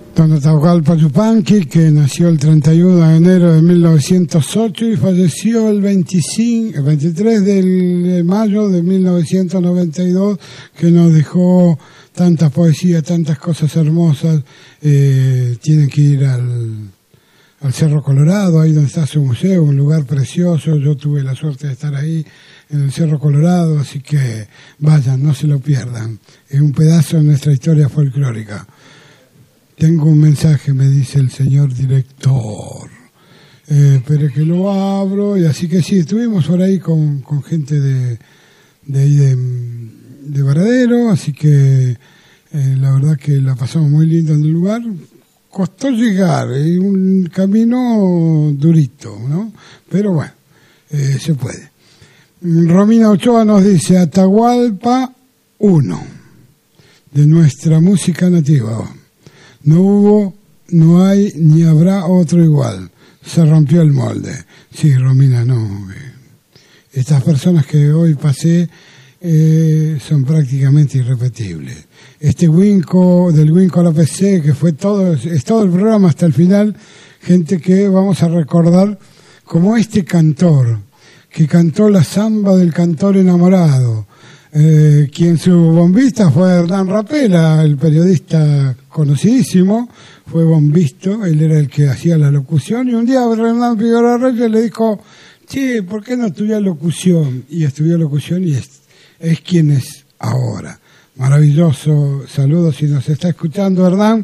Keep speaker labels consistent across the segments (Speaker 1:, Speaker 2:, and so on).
Speaker 1: Don Atahualpa Yupanqui, que nació el 31 de enero de 1908 y falleció el 23 de mayo de 1992, que nos dejó tantas poesías, tantas cosas hermosas. Tienen que ir al Cerro Colorado, ahí donde está su museo, un lugar precioso. Yo tuve la suerte de estar ahí en el Cerro Colorado, así que vayan, no se lo pierdan. Es un pedazo de nuestra historia folclórica. Tengo un mensaje, me dice el señor director. Pero que lo abro, y así que sí, estuvimos por ahí con gente de ahí de Varadero, así que la verdad que la pasamos muy lindo en el lugar. Costó llegar, un camino durito, ¿no? Pero bueno, se puede. Romina Ochoa nos dice Atahualpa 1, de nuestra música nativa. No hubo, no hay, ni habrá otro igual. Se rompió el molde. Sí, Romina, no. Estas personas que hoy pasé son prácticamente irrepetibles. Del Winco a la PC, que fue es todo el programa hasta el final, gente que vamos a recordar como este cantor, que cantó la samba del cantor enamorado. Quien su bombista fue Hernán Rapela, el periodista conocidísimo, fue bombisto, él era el que hacía la locución, y un día Hernán Figueroa Reyes le dijo, che, ¿por qué no estudias locución? Y estudió locución y es quien es ahora. Maravilloso, saludos si nos está escuchando Hernán,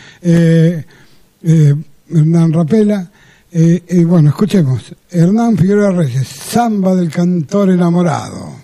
Speaker 1: Hernán Rapela. Bueno, escuchemos, Hernán Figueroa Reyes, samba del cantor enamorado.